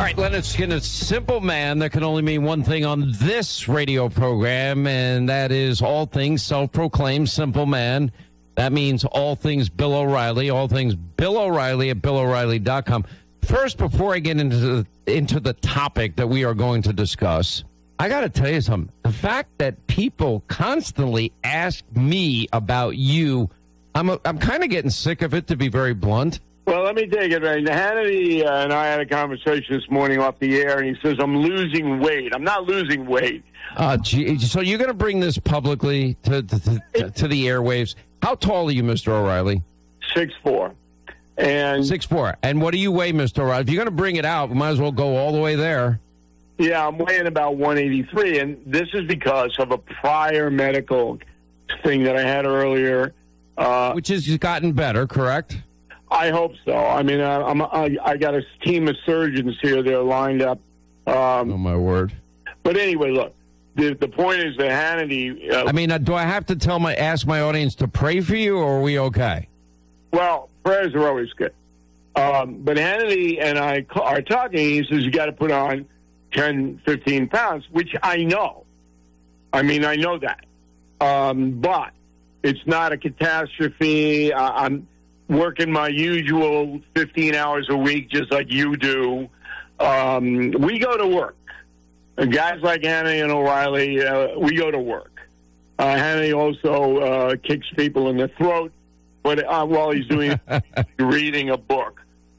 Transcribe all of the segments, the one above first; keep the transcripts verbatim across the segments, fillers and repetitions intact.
All right, Leonard Skinner, simple man that can only mean one thing on this radio program, and that is all things self-proclaimed simple man. That means all things Bill O'Reilly, all things Bill O'Reilly at Bill O'Reilly dot com. First, before I get into the, into the topic that we are going to discuss, I got to tell you something. The fact that people constantly ask me about you, I'm a, I'm kind of getting sick of it, to be very blunt. Well, let me take it right. Hannity uh, and I had a conversation this morning off the air, and he says, I'm losing weight. I'm not losing weight. Uh, gee, so you're going to bring this publicly to, to, to, to the airwaves. How tall are you, Mister O'Reilly? six foot four. And six foot four. And what do you weigh, Mister O'Reilly? If you're going to bring it out, we might as well go all the way there. Yeah, I'm weighing about one eighty-three, and this is because of a prior medical thing that I had earlier. Uh, Which has gotten better, correct? I hope so. I mean, I, I'm, I, I got a team of surgeons here. They're lined up. Um, oh, my word. But anyway, look, the, the point is that Hannity... Uh, I mean, uh, do I have to tell my ask my audience to pray for you, or are we okay? Well, prayers are always good. Um, but Hannity and I are talking. He says, you got to put on ten, fifteen pounds, which I know. I mean, I know that. Um, but it's not a catastrophe. Uh, I'm working my usual fifteen hours a week, just like you do. Um, we go to work. And guys like Hannity and O'Reilly, uh, we go to work. Uh, Hannity also uh, kicks people in the throat but uh, while he's doing reading a book.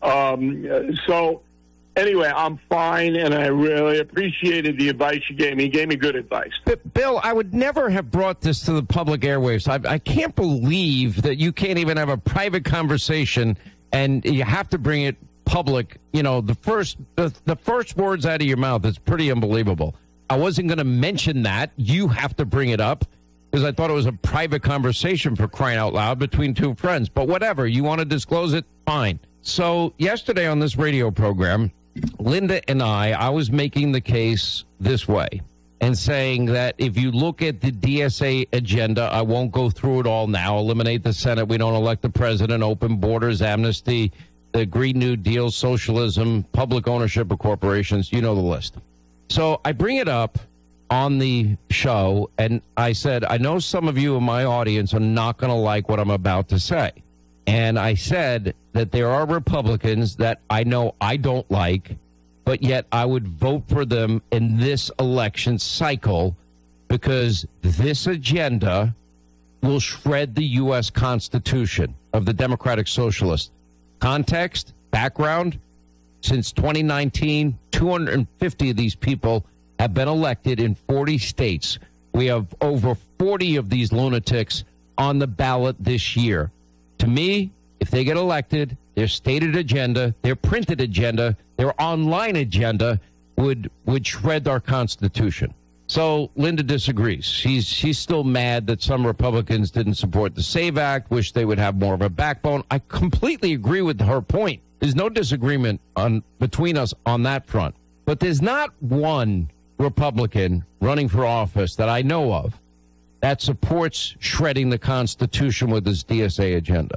Um, so anyway, I'm fine, and I really appreciated the advice you gave me. He gave me good advice. But Bill, I would never have brought this to the public airwaves. I, I can't believe that you can't even have a private conversation, and you have to bring it public. You know, the first the, the first words out of your mouth is pretty unbelievable. I wasn't going to mention that. You have to bring it up because I thought it was a private conversation, for crying out loud, between two friends. But whatever. You want to disclose it? Fine. So yesterday on this radio program, Linda and I, I was making the case this way and saying that if you look at the D S A agenda, I won't go through it all now. Eliminate the Senate. We don't elect the president. Open borders, amnesty, the Green New Deal, socialism, public ownership of corporations. You know the list. So I bring it up on the show, and I said, I know some of you in my audience are not going to like what I'm about to say. And I said that there are Republicans that I know I don't like, but yet I would vote for them in this election cycle because this agenda will shred the U S Constitution of the Democratic Socialists. Context, background, since twenty nineteen, two hundred fifty of these people have been elected in forty states. We have over forty of these lunatics on the ballot this year. To me, if they get elected, their stated agenda, their printed agenda, their online agenda would would shred our Constitution. So Linda disagrees. She's she's still mad that some Republicans didn't support the SAVE Act, wish they would have more of a backbone. I completely agree with her point. There's no disagreement on between us on that front. But there's not one Republican running for office that I know of that supports shredding the Constitution with this D S A agenda.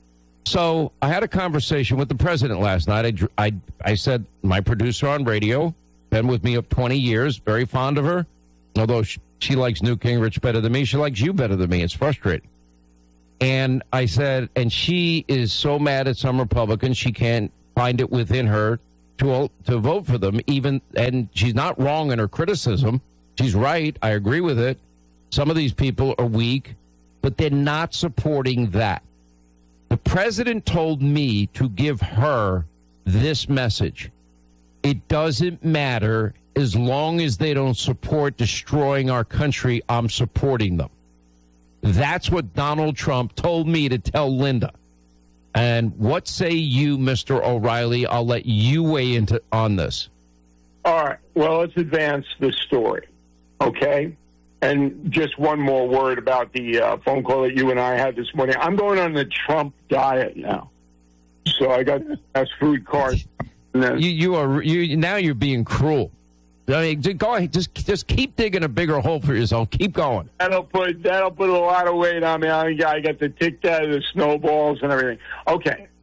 So I had a conversation with the president last night. I, I, I said, my producer on radio, been with me up twenty years, very fond of her. Although she, she likes Newt Gingrich better than me, she likes you better than me. It's frustrating. And I said, and she is so mad at some Republicans, she can't find it within her to to vote for them. Even, and she's not wrong in her criticism. She's right. I agree with it. Some of these people are weak, but they're not supporting that. The president told me to give her this message. It doesn't matter as long as they don't support destroying our country, I'm supporting them. That's what Donald Trump told me to tell Linda. And what say you, Mister O'Reilly? I'll let you weigh into on this. All right. Well, let's advance this story, okay? And just one more word about the uh, phone call that you and I had this morning. I'm going on the Trump diet now. So I got fast food card. You, you are you now. You're being cruel. I mean, just go ahead. Just just keep digging a bigger hole for yourself. Keep going. That'll put that'll put a lot of weight on me. I got I got the tic tac, the snowballs, and everything. Okay,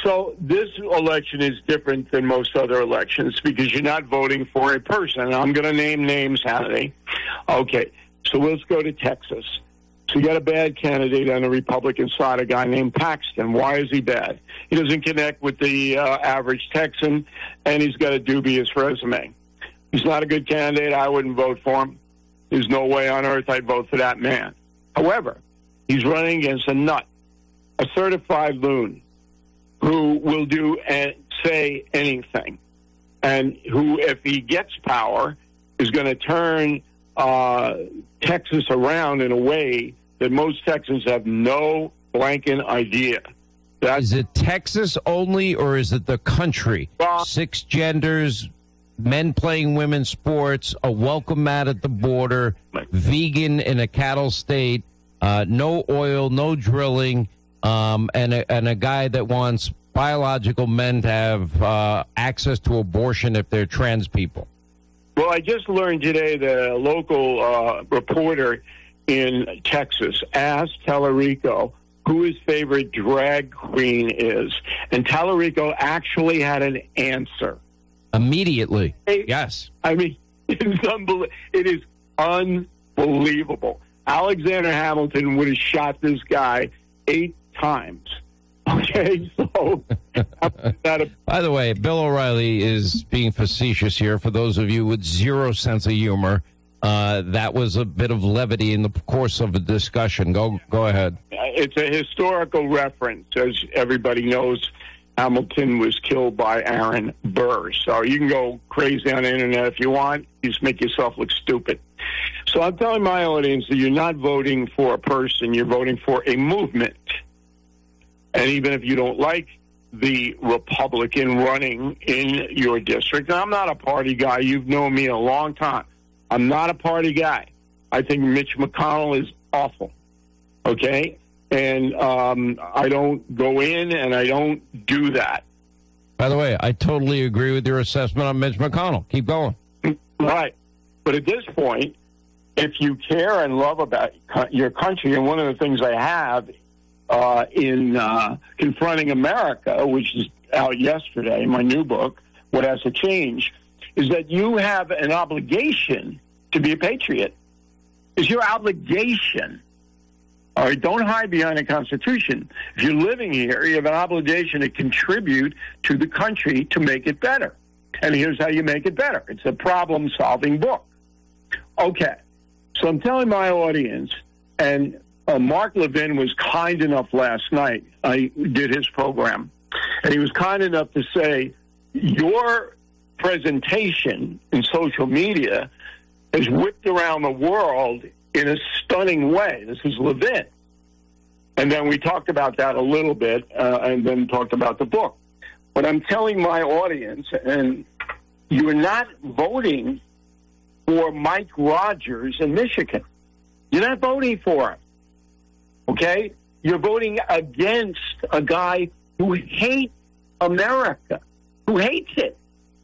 So this election is different than most other elections because you're not voting for a person. I'm going to name names, Hannity. Okay, so let's go to Texas. So you got a bad candidate on the Republican side, a guy named Paxton. Why is he bad? He doesn't connect with the uh, average Texan, and he's got a dubious resume. He's not a good candidate. I wouldn't vote for him. There's no way on earth I'd vote for that man. However, he's running against a nut, a certified loon, who will do and say anything, and who, if he gets power, is going to turn uh, Texas around in a way that most Texans have no blanking idea. That's, is it Texas only, or is it the country? Uh, Six genders, men playing women's sports, a welcome mat at the border, vegan in a cattle state, uh, no oil, no drilling, um, and, a, and a guy that wants biological men to have uh, access to abortion if they're trans people. Well, I just learned today that a local uh, reporter in Texas asked Tallarico who his favorite drag queen is, and Tallarico actually had an answer. Immediately. It, yes. I mean, it is, unbel- it is unbelievable. Alexander Hamilton would have shot this guy eight times. Okay, so... a- By the way, Bill O'Reilly is being facetious here. For those of you with zero sense of humor, uh, that was a bit of levity in the course of a discussion. Go, go ahead. It's a historical reference. As everybody knows, Hamilton was killed by Aaron Burr. So you can go crazy on the internet if you want. You just make yourself look stupid. So I'm telling my audience that you're not voting for a person. You're voting for a movement. And even if you don't like the Republican running in your district, and I'm not a party guy. You've known me a long time. I'm not a party guy. I think Mitch McConnell is awful. Okay? And um, I don't go in and I don't do that. By the way, I totally agree with your assessment on Mitch McConnell. Keep going. Right. But at this point, if you care and love about your country, and one of the things I have uh, in uh, Confronting America, which is out yesterday, my new book, What Has to Change, is that you have an obligation to be a patriot. It's your obligation. All right, don't hide behind the Constitution. If you're living here, you have an obligation to contribute to the country to make it better. And here's how you make it better. It's a problem-solving book. Okay, so I'm telling my audience, and uh, Mark Levin was kind enough last night, I did his program, and he was kind enough to say, your presentation in social media is whipped around the world in a stunning way. This is Levin. And then we talked about that a little bit, uh, and then talked about the book. But I'm telling my audience, and you're not voting for Mike Rogers in Michigan. You're not voting for him. Okay? You're voting against a guy who hates America, who hates it.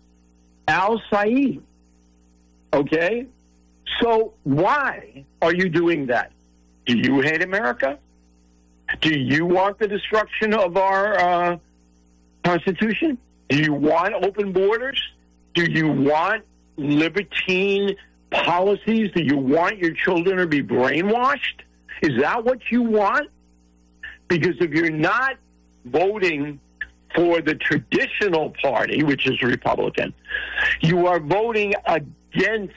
Al Saeed. Okay? So why are you doing that? Do you hate America? Do you want the destruction of our uh, Constitution? Do you want open borders? Do you want libertine policies? Do you want your children to be brainwashed? Is that what you want? Because if you're not voting for the traditional party, which is Republican, you are voting against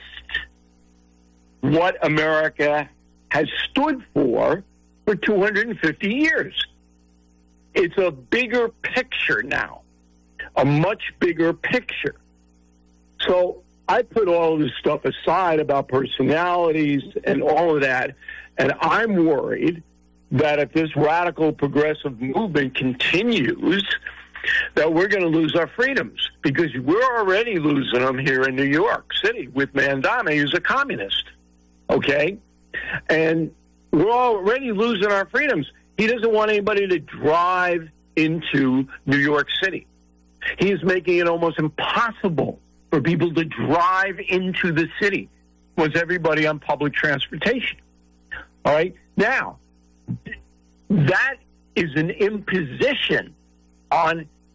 what America has stood for for two hundred fifty years. It's a bigger picture now, a much bigger picture. So I put all of this stuff aside about personalities and all of that, and I'm worried that if this radical progressive movement continues, that we're going to lose our freedoms, because we're already losing them here in New York City with Mandami, who's a communist. Okay? And we're already losing our freedoms. He doesn't want anybody to drive into New York City. He is making it almost impossible for people to drive into the city. Was everybody on public transportation? All right? Now, that is an imposition on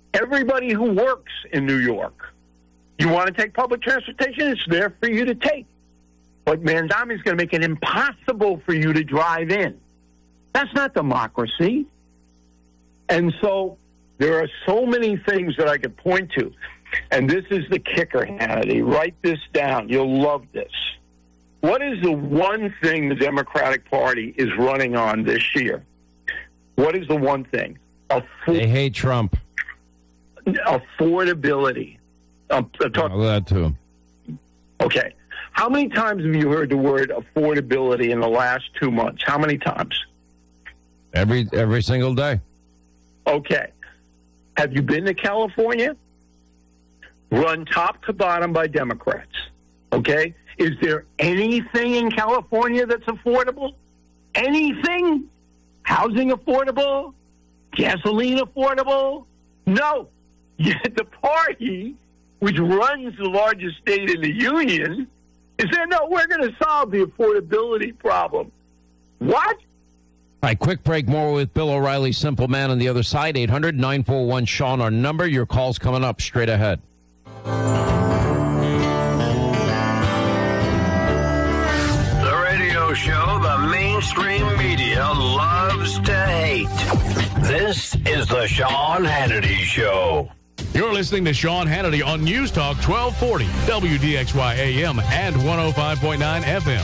everybody who works in New York. You want to take public transportation? It's there for you to take. But Mamdani is going to make it impossible for you to drive in. That's not democracy. And so there are so many things that I could point to. And this is the kicker, Hannity. Write this down. You'll love this. What is the one thing the Democratic Party is running on this year? What is the one thing? Afford- they hate Trump. Affordability. I'm, I'm talking- oh, that too. Okay. How many times have you heard the word affordability in the last two months? How many times? Every every single day. Okay. Have you been to California? Run top to bottom by Democrats. Okay? Is there anything in California that's affordable? Anything? Housing affordable? Gasoline affordable? No. Yet the party, which runs the largest state in the union, is saying, no, we're going to solve the affordability problem. What? All right, quick break. More with Bill O'Reilly, Simple Man on the other side. eight hundred nine four one Sean, our number. Your call's coming up straight ahead. The radio show the mainstream media loves to hate. This is the Sean Hannity Show. You're listening to Sean Hannity on News Talk twelve forty, W D X Y A M and one oh five point nine F M.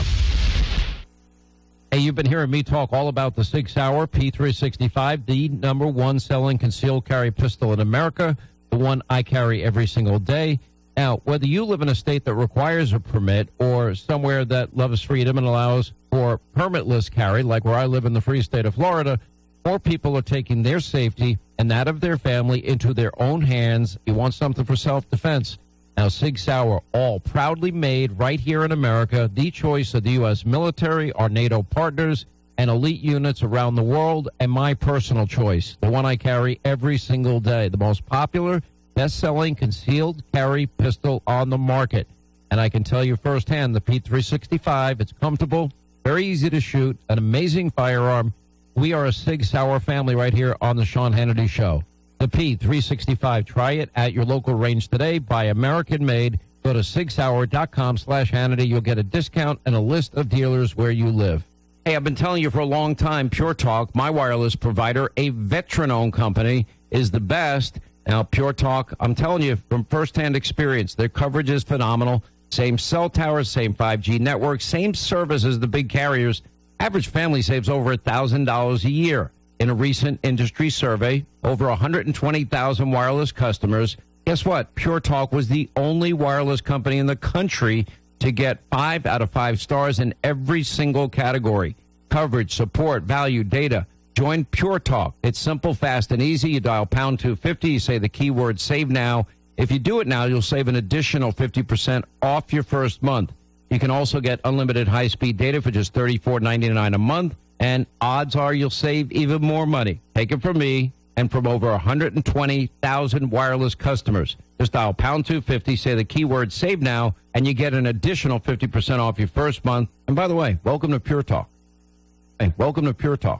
Hey, you've been hearing me talk all about the Sig Sauer P three sixty-five, the number one selling concealed carry pistol in America, the one I carry every single day. Now, whether you live in a state that requires a permit or somewhere that loves freedom and allows for permitless carry, like where I live in the free state of Florida, more people are taking their safety and that of their family into their own hands. You want something for self-defense. Now, Sig Sauer, all proudly made right here in America, the choice of the U S military, our NATO partners, and elite units around the world, and my personal choice, the one I carry every single day, the most popular, best-selling concealed carry pistol on the market. And I can tell you firsthand, the P three sixty-five, it's comfortable, very easy to shoot, an amazing firearm. We are a Sig Sauer family right here on the Sean Hannity Show. The P three sixty-five. Try it at your local range today. Buy American-made. Go to sig sauer dot com slash Hannity. You'll get a discount and a list of dealers where you live. Hey, I've been telling you for a long time, Pure Talk, my wireless provider, a veteran-owned company, is the best. Now, Pure Talk, I'm telling you from firsthand experience, their coverage is phenomenal. Same cell towers, same five G network, same service as the big carriers. Average family saves over one thousand dollars a year. In a recent industry survey, over one hundred twenty thousand wireless customers. Guess what? Pure Talk was the only wireless company in the country to get five out of five stars in every single category. Coverage, support, value, data. Join Pure Talk. It's simple, fast, and easy. You dial pound two fifty. You say the keyword save now. If you do it now, you'll save an additional fifty percent off your first month. You can also get unlimited high-speed data for just thirty-four ninety-nine a month. And odds are you'll save even more money. Take it from me and from over one hundred twenty thousand wireless customers. Just dial pound two fifty, say the keyword save now, and you get an additional fifty percent off your first month. And by the way, welcome to Pure Talk. Hey, welcome to Pure Talk.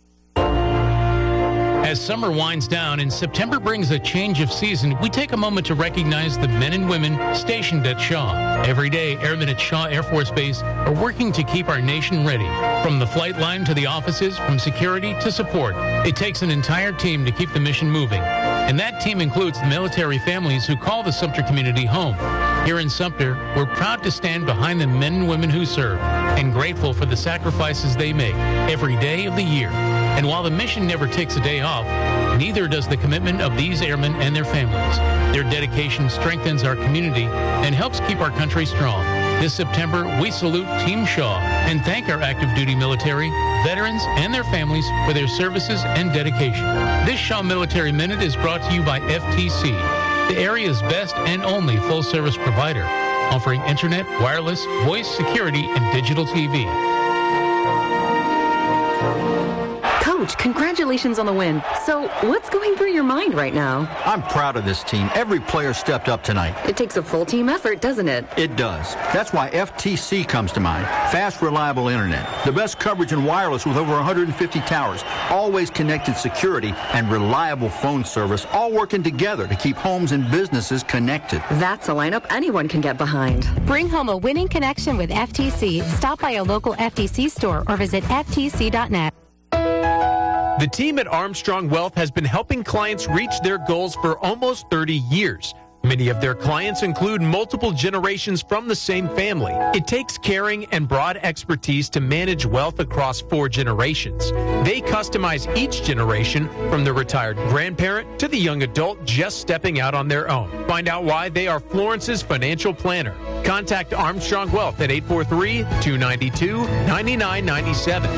As summer winds down and September brings a change of season, we take a moment to recognize the men and women stationed at Shaw. Every day, airmen at Shaw Air Force Base are working to keep our nation ready. From the flight line to the offices, from security to support, it takes an entire team to keep the mission moving. And that team includes the military families who call the Sumter community home. Here in Sumter, we're proud to stand behind the men and women who serve and grateful for the sacrifices they make every day of the year. And while the mission never takes a day off, neither does the commitment of these airmen and their families. Their dedication strengthens our community and helps keep our country strong. This September, we salute Team Shaw and thank our active duty military, veterans, and their families for their services and dedication. This Shaw Military Minute is brought to you by F T C, the area's best and only full-service provider, offering internet, wireless, voice, security, and digital T V. Coach, congratulations on the win. So, what's going through your mind right now? I'm proud of this team. Every player stepped up tonight. It takes a full team effort, doesn't it? It does. That's why F T C comes to mind. Fast, reliable internet. The best coverage in wireless with over one hundred fifty towers. Always connected security and reliable phone service, all working together to keep homes and businesses connected. That's a lineup anyone can get behind. Bring home a winning connection with F T C. Stop by a local F T C store or visit F T C dot net. The team at Armstrong Wealth has been helping clients reach their goals for almost thirty years. Many of their clients include multiple generations from the same family. It takes caring and broad expertise to manage wealth across four generations. They customize each generation from the retired grandparent to the young adult just stepping out on their own. Find out why they are Florence's financial planner. Contact Armstrong Wealth at eight four three, two nine two, nine nine nine seven.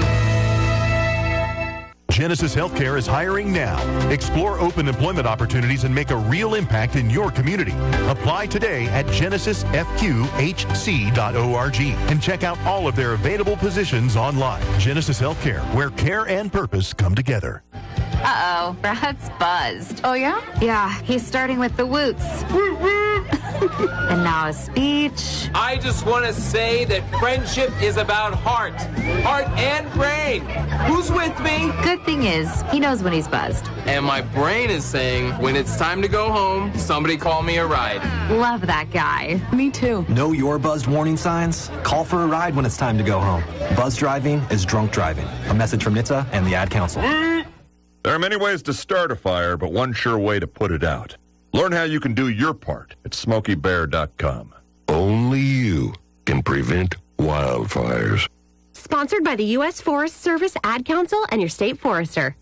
Genesis Healthcare is hiring now. Explore open employment opportunities and make a real impact in your community. Apply today at genesis f q h c dot org and check out all of their available positions online. Genesis Healthcare, where care and purpose come together. Uh-oh, Brad's buzzed. Oh, yeah? Yeah, he's starting with the woots. And now a speech. I just want to say that friendship is about heart. Heart and brain. Who's with me? Good thing is, he knows when he's buzzed. And my brain is saying, when it's time to go home, somebody call me a ride. Love that guy. Me too. Know your buzzed warning signs? Call for a ride when it's time to go home. Buzz driving is drunk driving. A message from N H T S A and the Ad Council. There are many ways to start a fire, but one sure way to put it out. Learn how you can do your part at smokey bear dot com. Only you can prevent wildfires. Sponsored by the U S Forest Service, Ad Council, and your state forester.